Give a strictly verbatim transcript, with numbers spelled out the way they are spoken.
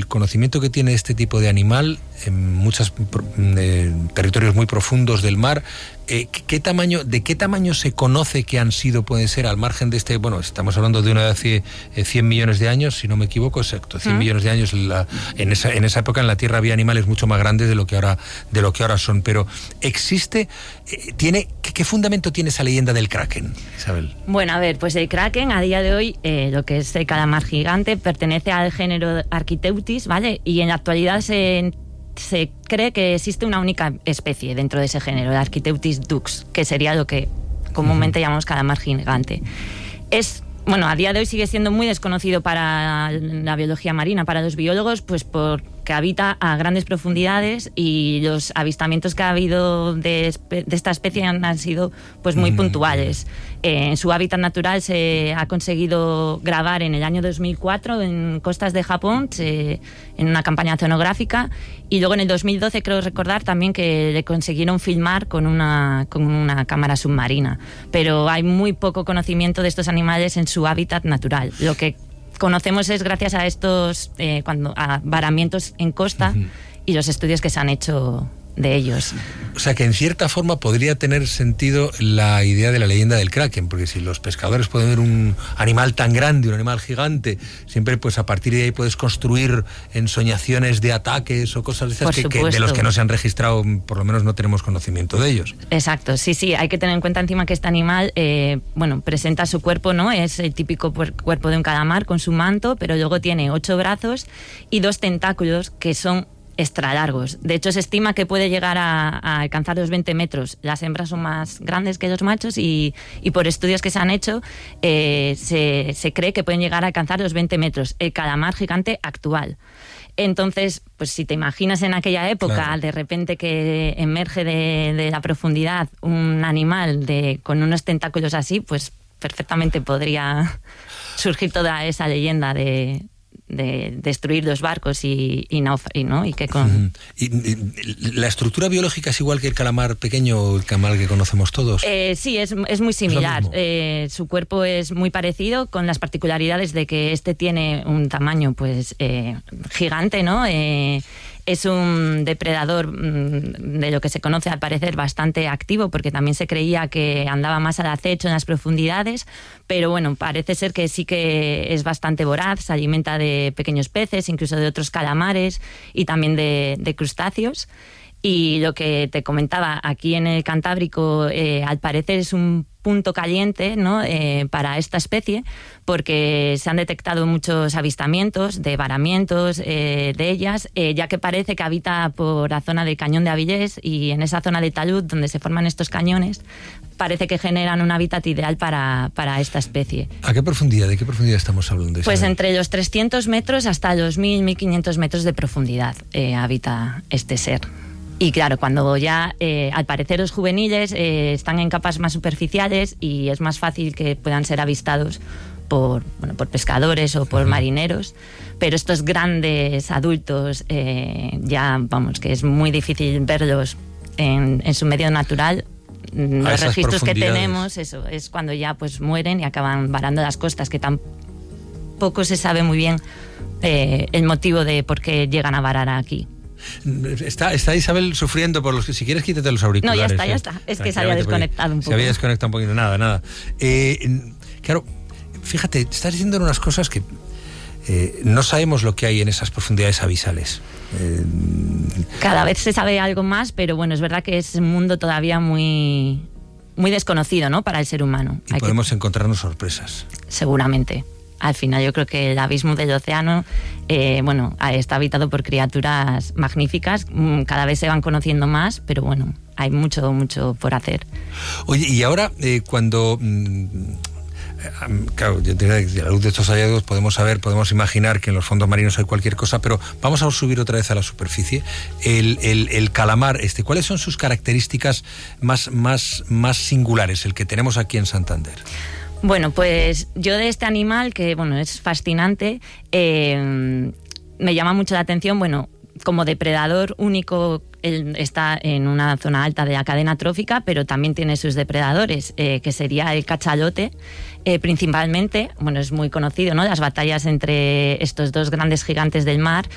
conocimiento que tiene este tipo de animal en muchos eh, territorios muy profundos del mar, eh, ¿qué tamaño, ¿de qué tamaño se conoce que han sido, pueden ser, al margen de este, bueno, estamos hablando de una edad de cien millones de años, si no me equivoco, exacto, cien millones de años, la, en, esa, en esa época en la Tierra había animales mucho más grandes de lo que ahora, de lo que ahora son, pero ¿existe, eh, tiene, ¿qué, qué fundamento tiene esa leyenda del Kraken, Isabel? Bueno, a ver, pues el Kraken a día de hoy, eh, lo que es el calamar gigante, pertenece al género Architeuthis, ¿vale? Y en la actualidad se... se cree que existe una única especie dentro de ese género, el Architeuthis dux, que sería lo que comúnmente uh-huh. llamamos calamar gigante. Es, bueno, a día de hoy sigue siendo muy desconocido para la biología marina, para los biólogos, pues porque habita a grandes profundidades y los avistamientos que ha habido de, de esta especie han, han sido pues muy uh-huh. puntuales. Eh, en su hábitat natural se ha conseguido grabar en el año dos mil cuatro en costas de Japón, se, en una campaña oceanográfica, y luego en el dos mil doce creo recordar también que le consiguieron filmar con una, con una cámara submarina. Pero hay muy poco conocimiento de estos animales en su hábitat natural. Lo que conocemos es gracias a estos eh, cuando, a varamientos en costa uh-huh. y los estudios que se han hecho de ellos. O sea que en cierta forma podría tener sentido la idea de la leyenda del Kraken, porque si los pescadores pueden ver un animal tan grande, un animal gigante, siempre pues a partir de ahí puedes construir ensoñaciones de ataques o cosas de esas que, que de los que no se han registrado, por lo menos no tenemos conocimiento de ellos. Exacto, sí, sí, hay que tener en cuenta encima que este animal, eh, bueno, presenta su cuerpo, ¿no? Es el típico cuerpo de un calamar con su manto, pero luego tiene ocho brazos y dos tentáculos que son extra largos. De hecho, se estima que puede llegar a, a alcanzar los veinte metros. Las hembras son más grandes que los machos y, y por estudios que se han hecho eh, se, se cree que pueden llegar a alcanzar los veinte metros. El calamar gigante actual. Entonces, pues si te imaginas en aquella época, claro, de repente que emerge de, de la profundidad un animal de, con unos tentáculos así, pues perfectamente podría surgir toda esa leyenda de... de destruir los barcos y, y, y, ¿no? y que con... ¿Y, y, ¿La estructura biológica es igual que el calamar pequeño o el calamar que conocemos todos? Eh, sí, es, es muy similar. ¿Es eh, su cuerpo es muy parecido, con las particularidades de que este tiene un tamaño pues eh, gigante, ¿no? Eh, es un depredador de lo que se conoce al parecer bastante activo, porque también se creía que andaba más al acecho en las profundidades, pero bueno, parece ser que sí que es bastante voraz, se alimenta de pequeños peces, incluso de otros calamares y también de, de crustáceos. Y lo que te comentaba, aquí en el Cantábrico eh, al parecer es un punto caliente, ¿no? eh, para esta especie, porque se han detectado muchos avistamientos de varamientos eh, de ellas, eh, ya que parece que habita por la zona del Cañón de Avilés, y en esa zona de talud donde se forman estos cañones parece que generan un hábitat ideal para, para esta especie. ¿A qué profundidad? ¿De qué profundidad estamos hablando? Pues entre los trescientos metros hasta los mil, mil quinientos metros de profundidad eh, habita este ser. Y claro, cuando ya, eh, al parecer, los juveniles eh, están en capas más superficiales y es más fácil que puedan ser avistados por, bueno, por pescadores o por uh-huh. marineros, pero estos grandes adultos, eh, ya, vamos, que es muy difícil verlos en, en su medio natural. Los registros que tenemos, eso, es cuando ya pues mueren y acaban varando las costas, que tampoco se sabe muy bien eh, el motivo de por qué llegan a varar aquí. Está, está Isabel sufriendo por los que, si quieres, quítate los auriculares. No, ya está, eh. ya está. Es que se había desconectado un poco. Se había desconectado un poquito, nada, nada. Eh, claro, fíjate, estás diciendo unas cosas que eh, no sabemos lo que hay en esas profundidades abisales. Eh, Cada vez se sabe algo más, pero bueno, es verdad que es un mundo todavía muy, muy desconocido, ¿no? Para el ser humano. Y hay podemos que... encontrarnos sorpresas. Seguramente. Al final yo creo que el abismo del océano eh, bueno, está habitado por criaturas magníficas, cada vez se van conociendo más, pero bueno, hay mucho, mucho por hacer. Oye, y ahora eh, cuando... Mmm, claro, yo diría que a la luz de estos hallazgos podemos saber, podemos imaginar que en los fondos marinos hay cualquier cosa, pero vamos a subir otra vez a la superficie. El, el, el calamar, este, ¿cuáles son sus características más, más, más singulares, el que tenemos aquí en Santander? Bueno, pues yo de este animal, que bueno, es fascinante, eh, me llama mucho la atención, bueno, como depredador único, él está en una zona alta de la cadena trófica, pero también tiene sus depredadores, eh, que sería el cachalote, eh, principalmente, bueno, es muy conocido, ¿no? Las batallas entre estos dos grandes gigantes del mar,